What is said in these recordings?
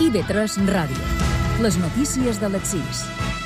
IB3 Ràdio. Les notícies de les 6.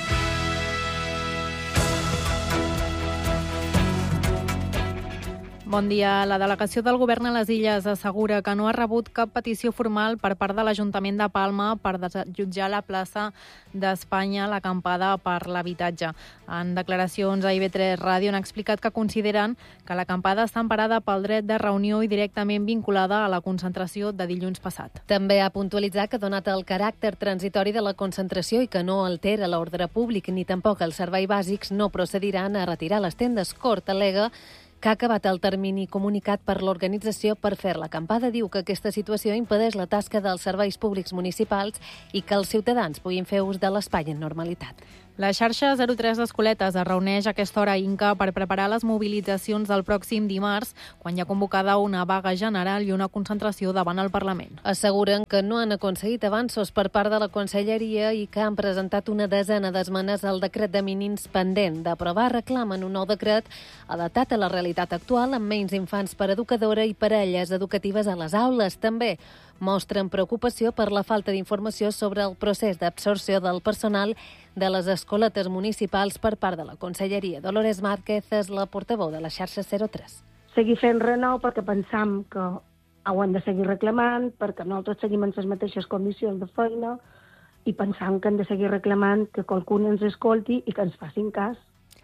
Bon dia. La delegació del Govern a les Illes assegura que no ha rebut cap petició formal per part de l'Ajuntament de Palma per desallotjar la plaça d'Espanya a l'acampada per l'habitatge. En declaracions a IB3 Ràdio han explicat que consideren que l'acampada està emparada pel dret de reunió i directament vinculada a la concentració de dilluns passat. També ha puntualitzat que, donat el caràcter transitori de la concentració i que no altera l'ordre públic ni tampoc els serveis bàsics, no procediran a retirar les tendes. Cort al·lega que ha acabat el termini comunicat per l'organització per fer l'acampada. Diu que aquesta situació impedeix la tasca dels serveis públics municipals i que els ciutadans puguin fer ús de l'espai en normalitat. La xarxa 03 d'Escoletes es reuneix a aquesta hora a Inca per preparar les mobilitzacions del pròxim dimarts, quan hi ha convocada una vaga general i una concentració davant el Parlament. Asseguren que no han aconseguit avanços per part de la Conselleria i que han presentat una desena d'esmenes al decret de mínims pendent d'aprovar. Reclamen un nou decret adaptat a la realitat actual, amb menys infants per educadora i parelles educatives a les aules. També mostren preocupació per la falta d'informació sobre el procés d'absorció del personal de les escoletes municipals per part de la Conselleria. Dolores Márquez és la portaveu de la xarxa 03. Seguir fent renou perquè pensam que ho hem de seguir reclamant, perquè nosaltres seguim en les mateixes condicions de feina i pensam que hem de seguir reclamant que qualcú ens escolti i que ens facin cas.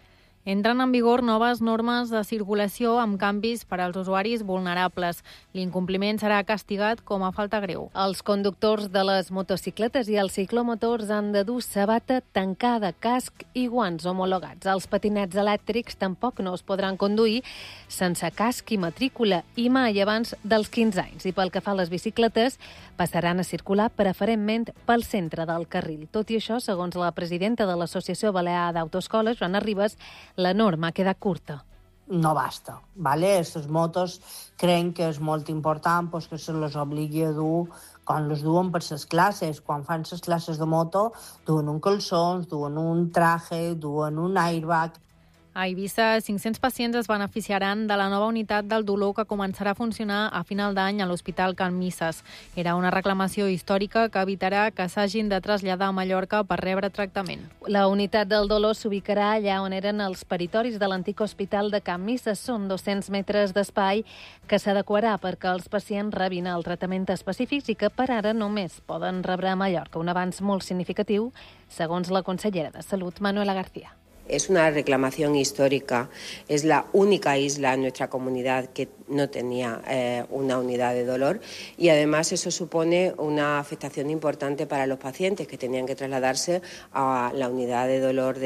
Entren en vigor noves normes de circulació amb canvis per als usuaris vulnerables. L'incompliment serà castigat com a falta greu. Els conductors de les motocicletes i els ciclomotors han de dur sabata tancada, casc i guants homologats. Els patinets elèctrics tampoc no es podran conduir sense casc i matrícula i mai abans dels 15 anys. I pel que fa a les bicicletes, passaran a circular preferentment pel centre del carril. Tot i això, segons la presidenta de l'Associació Balear d'Autoescoles, Joana Ribas, la norma queda curta. No basta, ¿vale? Estos motos creen que és molt important pues, que se les obligui a dur quan les duen per les classes. Quan fan les classes de moto, duen un calçons, duen un traje, duen un airbag. A Eivissa, 500 pacients es beneficiaran de la nova unitat del dolor que començarà a funcionar a final d'any a l'Hospital Can Misses. Era una reclamació històrica que evitarà que s'hagin de traslladar a Mallorca per rebre tractament. La unitat del dolor s'ubicarà allà on eren els peritoris de l'antic Hospital de Can Misses. Són 200 metres d'espai que s'adequarà perquè els pacients rebin el tractament específic i que per ara només poden rebre a Mallorca. Un avanç molt significatiu, segons la consellera de Salut, Manuela García. Es una reclamación histórica, es la única isla en nuestra comunidad que no tenía una unidad de dolor y además eso supone una afectación importante para los pacientes que tenían que trasladarse a la unidad de dolor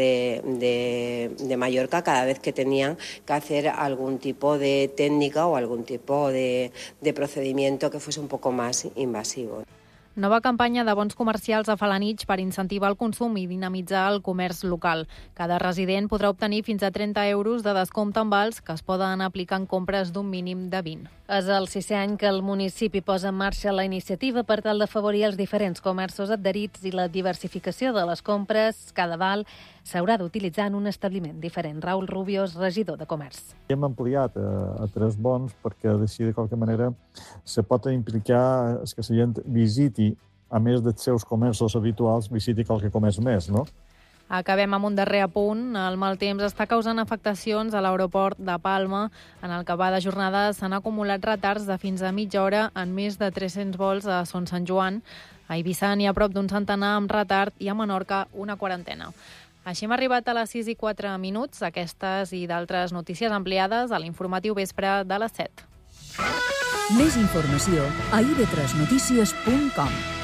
de Mallorca cada vez que tenían que hacer algún tipo de técnica o algún tipo de procedimiento que fuese un poco más invasivo. Nova campanya de bons comercials a Falanitx per incentivar el consum i dinamitzar el comerç local. Cada resident podrà obtenir fins a 30 euros de descompte en vals que es poden aplicar en compres d'un mínim de 20. És el 6è any que el municipi posa en marxa la iniciativa per tal d'afavorir els diferents comerços adherits i la diversificació de les compres. Cada val s'haurà d'utilitzar en un establiment diferent. Raül Rubiós, regidor de Comerç. Hem ampliat a 3 bons perquè així de qualque manera se pot implicar que la gent visiti, a més dels seus comerços habituals, visiti qualque comerç més, no? Acabem amb un darrer apunt. El mal temps està causant afectacions a l'aeroport de Palma. En el que va de jornada s'han acumulat retards de fins a mitja hora en més de 300 vols a Son Sant Joan. A Eivissa n'hi ha prop d'un centenar amb retard i a Menorca una quarantena. Així hem arribat a les 6:04. Aquestes i d'altres notícies ampliades a l'informatiu vespre de les 7. Més informació a ib3notícies.com.